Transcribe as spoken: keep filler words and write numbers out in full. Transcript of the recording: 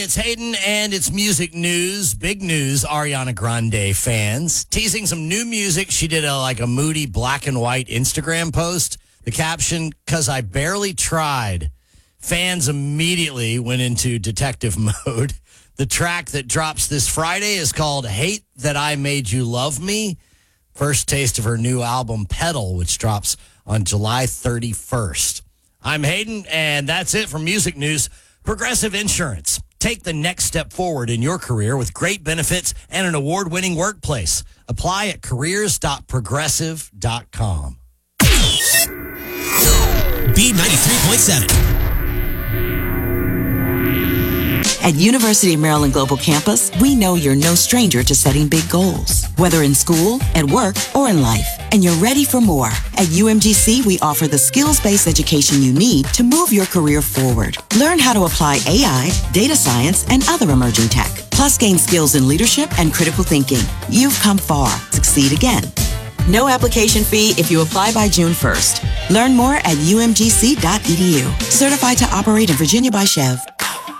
It's Hayden and it's music news. Big news, Ariana Grande fans. Teasing some new music. She did a like a moody black and white Instagram post. The caption, "Cause I barely tried." Fans immediately went into detective mode. The track that drops this Friday is called Hate That I Made You Love Me. First taste of her new album, Pedal, which drops on July thirty-first. I'm Hayden, and that's it for music news. Progressive Insurance. Take the next step forward in your career with great benefits and an award-winning workplace. Apply at careers dot progressive dot com. B ninety-three point seven. At University of Maryland Global Campus, we know you're no stranger to setting big goals, whether in school, at work, or in life, and you're ready for more. At U M G C, we offer the skills-based education you need to move your career forward. Learn how to apply A I, data science, and other emerging tech, plus gain skills in leadership and critical thinking. You've come far. Succeed again. No application fee if you apply by June first. Learn more at U M G C dot E D U. Certified to operate in Virginia by Chev.